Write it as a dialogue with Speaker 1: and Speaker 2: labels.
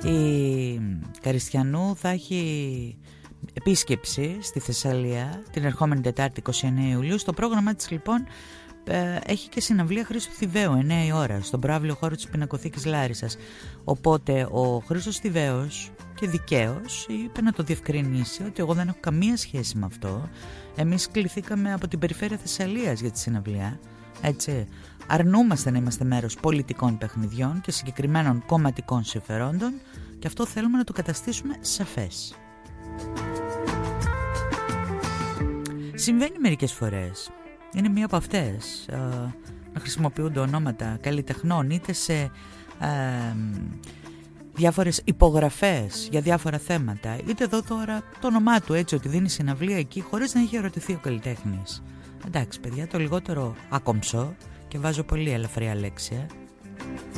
Speaker 1: Η Καριστιανού θα έχει επίσκεψη στη Θεσσαλία την ερχόμενη Τετάρτη 29 Ιουλίου. Στο πρόγραμμα της λοιπόν έχει και συναυλία Χρήστου Θηβαίου 9 η ώρα στον προαύλιο χώρο της Πινακοθήκης Λάρισσας. Οπότε ο Χρήστος Θηβαίος, και δικαίως, είπε να το διευκρινίσει ότι εγώ δεν έχω καμία σχέση με αυτό. Εμείς κληθήκαμε από την περιφέρεια Θεσσαλίας για τη συναυλία, έτσι. Αρνούμαστε να είμαστε μέρος πολιτικών παιχνιδιών και συγκεκριμένων κομματικών συμφερόντων, και αυτό θέλουμε να το καταστήσουμε σαφές. Συμβαίνει μερικές φορές, είναι μία από αυτές, να χρησιμοποιούνται ονόματα καλλιτεχνών είτε σε διάφορες υπογραφές για διάφορα θέματα, είτε εδώ τώρα το όνομά του, έτσι, ότι δίνει συναυλία εκεί χωρίς να έχει ερωτηθεί ο καλλιτέχνης. Εντάξει παιδιά, το λιγότερο ακομψώ, και βάζω πολύ ελαφριά λέξη,